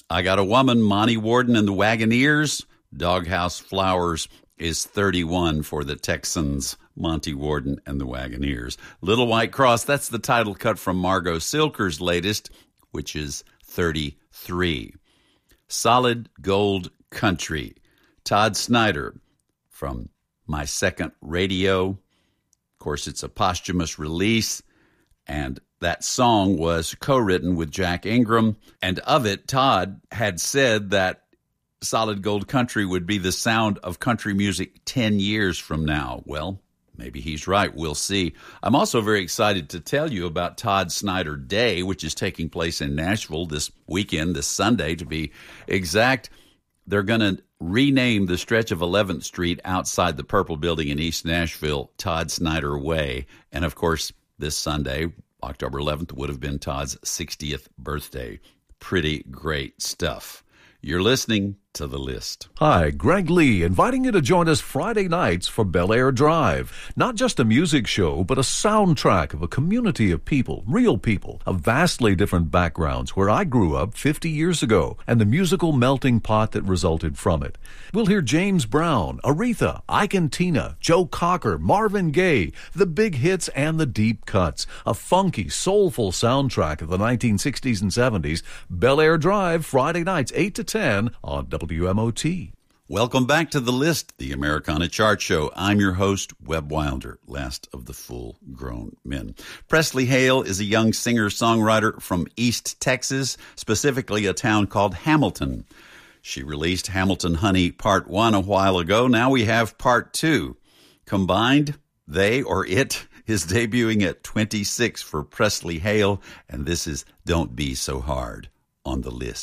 I Got a Woman, Monty Warden and the Wagoneers. Doghouse Flowers is 31 for the Texans, Monty Warden and the Wagoneers. Little White Cross, that's the title cut from Margot Silker's latest, which is 33. Solid Gold Country, Todd Snider from My Second Radio. Of course, it's a posthumous release, and that song was co-written with Jack Ingram. And of it, Todd had said that Solid Gold Country would be the sound of country music 10 years from now. Well, maybe he's right. We'll see. I'm also very excited to tell you about Todd Snider Day, which is taking place in Nashville this weekend, this Sunday to be exact. They're going to rename the stretch of 11th Street outside the Purple Building in East Nashville Todd Snider Way. And, of course, this Sunday, October 11th, would have been Todd's 60th birthday. Pretty great stuff. You're listening to The List. Hi, Greg Lee, inviting you to join us Friday nights for Bel Air Drive. Not just a music show, but a soundtrack of a community of people, real people, of vastly different backgrounds where I grew up 50 years ago, and the musical melting pot that resulted from it. We'll hear James Brown, Aretha, Ike and Tina, Joe Cocker, Marvin Gaye, the big hits and the deep cuts. A funky, soulful soundtrack of the 1960s and 70s. Bel Air Drive, Friday nights, 8 to 10 on WMOT. Welcome back to The List, the Americana Chart Show. I'm your host, Webb Wilder, last of the full-grown men. Presley Hale is a young singer-songwriter from East Texas, specifically a town called Hamilton. She released Hamilton Honey Part 1 a while ago. Now we have Part 2. Combined, they or it is debuting at 26 for Presley Hale, and this is Don't Be So Hard on The List.